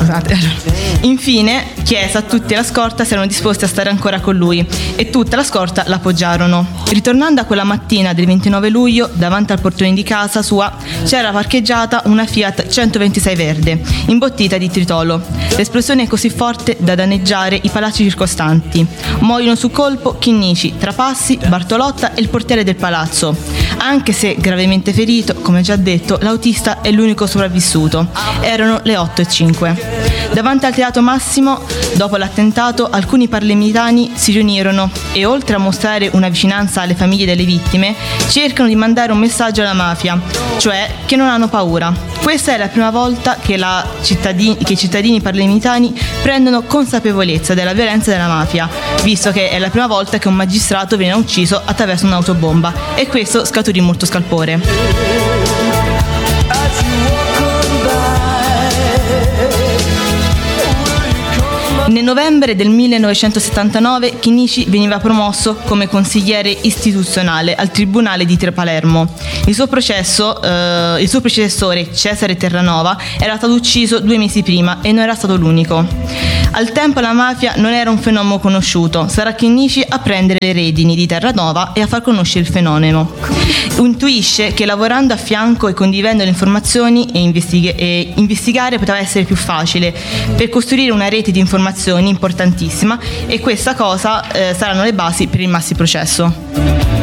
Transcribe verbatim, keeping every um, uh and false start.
scusate. Infine chiese a tutti alla scorta se erano disposti a stare ancora con lui e tutta la scorta l'appoggiarono. Ritornando a quella mattina del ventinove luglio, davanti al portone di casa sua c'era parcheggiata una Fiat centoventisei verde, imbottita di tritolo. L'esplosione è così forte da danneggiare i palazzi circostanti. Muoiono sul colpo Chinnici, Trapassi, Bartolotta e il portiere del palazzo. Anche se gravemente ferito, come già detto, l'autista è l'unico sopravvissuto. Erano le otto e cinque. Davanti al Teatro Massimo, dopo l'attentato, alcuni palermitani si riunirono e, oltre a mostrare una vicinanza alle famiglie delle vittime, cercano di mandare un messaggio alla mafia, cioè che non hanno paura. Questa è la prima volta che, la cittadini, che i cittadini palermitani prendono consapevolezza della violenza della mafia, visto che è la prima volta che un magistrato viene ucciso attraverso un'autobomba, e questo scaturì molto scalpore. Nel novembre del millenovecentosettantanove Chinnici veniva promosso come consigliere istituzionale al Tribunale di Palermo. Il suo processo, eh, il suo predecessore Cesare Terranova era stato ucciso due mesi prima e non era stato l'unico. Al tempo la mafia non era un fenomeno conosciuto, sarà Chinnici a prendere le redini di Terranova e a far conoscere il fenomeno. Intuisce che lavorando a fianco e condividendo le informazioni e, investig- e investigare poteva essere più facile per costruire una rete di informazioni importantissima, e questa cosa eh, saranno le basi per il maxi processo.